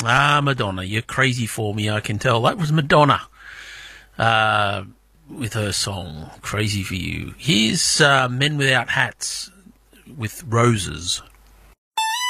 Ah, Madonna, you're crazy for me, I can tell. That was Madonna with her song, Crazy for You. Here's Men Without Hats with Roses.